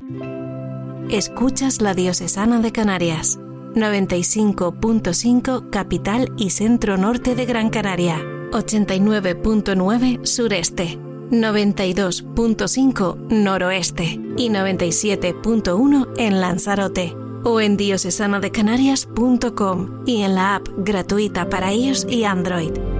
Escuchas la Diocesana de Canarias, 95.5 capital y centro norte de Gran Canaria, 89.9 sureste, 92.5 noroeste y 97.1 en Lanzarote, o en diocesandecanarias.com y en la app gratuita para iOS y Android.